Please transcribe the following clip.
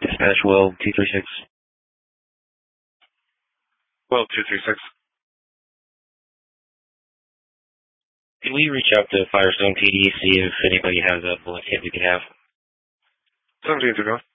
Dispatch Will 236. Will 236. Can we reach out to Firestone PD, see if anybody has a bullet kit we could have? 17 to go.